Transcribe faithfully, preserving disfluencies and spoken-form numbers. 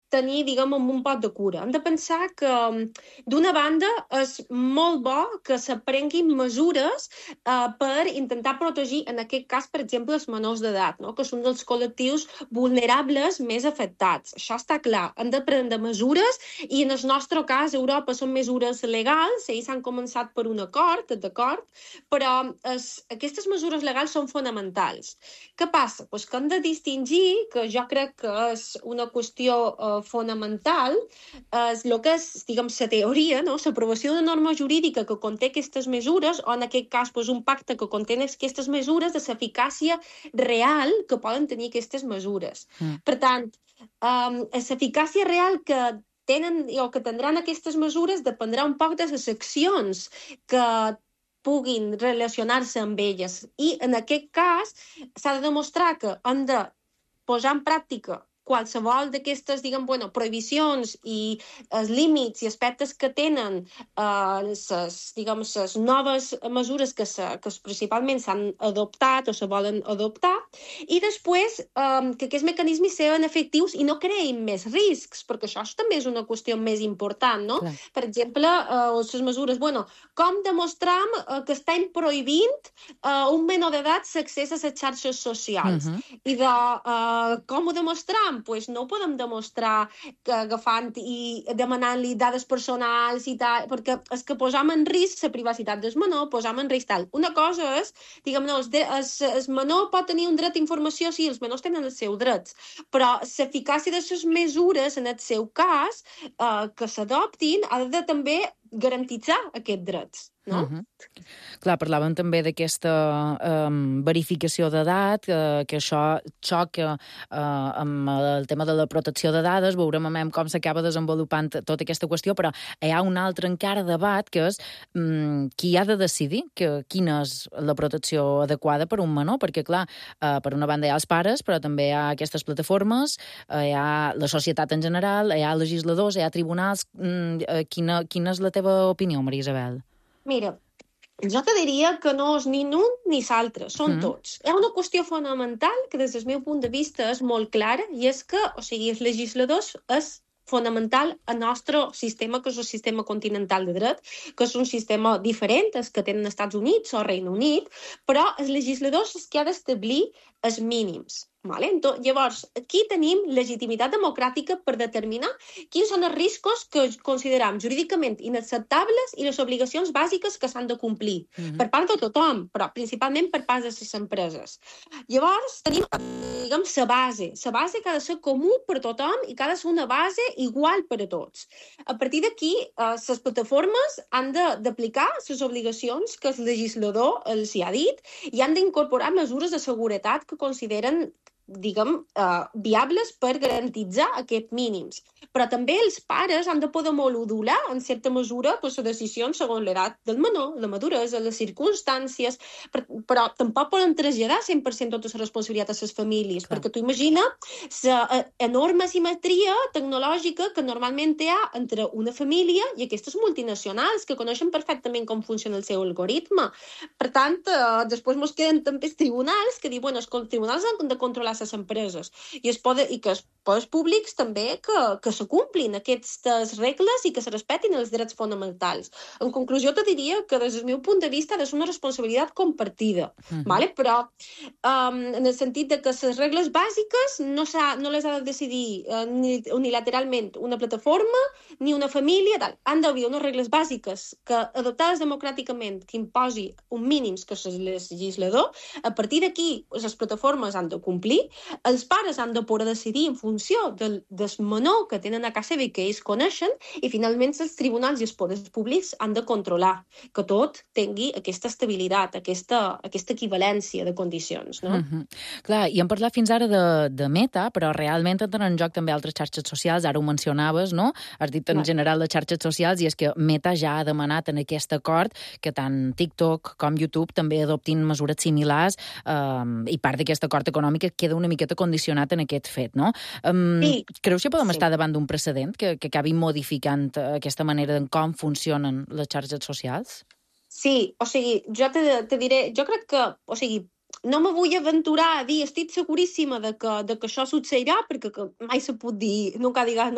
tenir, diguem, amb un pot de cura. Hem de pensar que, d'una banda, és molt bo que s'aprenguin mesures eh, per intentar protegir, en aquest cas, per exemple, els menors d'edat, no? Que són dels col·lectius vulnerables més afectats. Això està clar. Hem de prendre mesures i, en el nostre cas, a Europa són mesures legals, ells han començat per un acord, d'acord? Però es, aquestes mesures legals són fonamentals. Què passa? Pues que hem de distingir, que jo crec que és una qüestió eh, fonamental, és el que és, diguem, la teoria, no? L'aprovació de norma jurídica que conté aquestes mesures, o en aquest cas pues, un pacte que conté aquestes mesures, de l'eficàcia real que poden tenir aquestes mesures. Mm. Per tant, um, l'eficàcia real que tenen o que tindran aquestes mesures dependrà un poc de les accions que puguin relacionar-se amb elles. I en aquest cas s'ha de demostrar que han de posar en pràctica qualsevol d'aquestes, diguem, bueno, prohibicions i els límits i aspectes que tenen eh, les, diguem, les noves mesures que, se, que principalment s'han adoptat o se volen adoptar, i després eh, que aquests mecanismes siguin efectius i no creïn més riscs, perquè això també és una qüestió més important, no? Clar. Per exemple, eh, les mesures, bueno, com demostram eh, que estem prohibint eh, un menor d'edat l'accés a les xarxes socials. Uh-huh. I de eh, com ho demostram? Pues no ho podem demostrar que agafant i demanant-li dades personals i tal, perquè és que posam en risc la privacitat del menor, posam en risc tal. Una cosa és, diguem, no, el, el menor pot tenir un dret a informació, sí, els menors tenen els seus drets, però l'eficàcia de les mesures, en el seu cas, eh, que s'adoptin, ha de també garantitzar aquests drets, no? Uh-huh. Clar, parlàvem també d'aquesta um, verificació d'edat, que, que això xoca uh, amb el tema de la protecció de dades, veurem com s'acaba desenvolupant tota aquesta qüestió, però hi ha un altre encara debat, que és um, qui ha de decidir que, quina és la protecció adequada per un menor, perquè, clar, uh, per una banda hi ha els pares, però també hi ha aquestes plataformes, uh, hi ha la societat en general, hi ha legisladors, hi ha tribunals. Um, uh, quina, quina és la teva opinió, Maria Isabel? Mira, jo te diria que no és ni un ni l'altre, són mm. tots. Hi ha una qüestió fonamental que des del meu punt de vista és molt clara, i és que, o sigui, els legisladors és fonamental al nostre sistema, que és el sistema continental de dret, que és un sistema diferent als que tenen Estats Units o Regne Unit, però els legisladors és que ha d'establir els mínims. Vale? Llavors, aquí tenim legitimitat democràtica per determinar quins són els riscos que consideram jurídicament inacceptables i les obligacions bàsiques que s'han de complir, mm-hmm. per part de tothom, però principalment per part de les empreses. Llavors, tenim, diguem, la base. La base que ha de ser comú per tothom i que ha de ser una base igual per a tots. A partir d'aquí, eh, les plataformes han d'aplicar les obligacions que el legislador els hi ha dit i han d'incorporar mesures de seguretat que consideren diguem, eh, viables per garantitzar aquests mínims. Però també els pares han de poder modular, en certa mesura, pues, les decisions segons l'edat del menor, la maduresa, les circumstàncies, però, però tampoc poden traslladar cent per cent tota la responsabilitat a les famílies, clar. Perquè tu imagina la enorme asimetria tecnològica que normalment hi ha entre una família i aquestes multinacionals que coneixen perfectament com funciona el seu algoritme. Per tant, eh, després ens queden també els tribunals que diuen, bueno, els tribunals han de controlar les empreses i, es pode, i que els poders públics també que, que se complin aquestes regles i que se respetin els drets fonamentals. En conclusió, te diria que des del meu punt de vista ha de ser una responsabilitat compartida, uh-huh. vale? Però um, en el sentit de que les regles bàsiques no, no les ha de decidir uh, ni, unilateralment una plataforma ni una família, tal. Han d'haver unes regles bàsiques que adoptades democràticament que imposi un mínims que és el legislador. A partir d'aquí les plataformes han de complir. Els pares han de poder decidir en funció del, del menor que tenen a casa i que ells coneixen, i finalment els tribunals i els poders públics han de controlar que tot tingui aquesta estabilitat, aquesta, aquesta equivalència de condicions. No? Uh-huh. Clar, i hem parlat fins ara de, de Meta, però realment entren en joc també altres xarxes socials, ara ho mencionaves, no? Has dit en general les xarxes socials, i és que Meta ja ha demanat en aquest acord que tant TikTok com YouTube també adoptin mesures similars, um, i part d'aquest acord econòmic queda una miqueta condicionat en aquest fet, no? Um, sí. Creus que podem sí. estar davant d'un precedent que, que acabi modificant aquesta manera en com funcionen les xarxes socials? Sí, o sigui, jo te, te diré, jo crec que, o sigui, no me vull aventurar a dir, estic seguríssima de que, de que això succeirà, perquè que mai se pot dir, nunca digas